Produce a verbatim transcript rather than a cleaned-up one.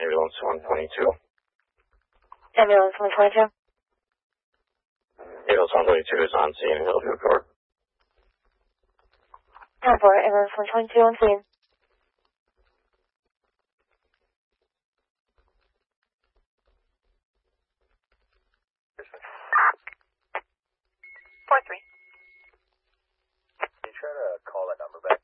Ambulance one twenty-two. Ambulance one twenty-two. Ambulance one twenty-two is on scene in Hillview Court. ten four, Ambulance one twenty-two on scene. four three. Can you try to call that number back?